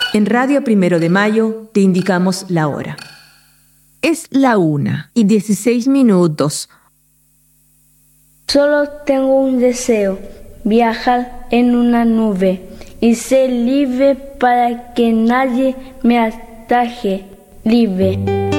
En Radio Primero de Mayo te indicamos la hora. Es la 1:16. Solo tengo un deseo, viajar en una nube y ser libre para que nadie me ataje. Libre.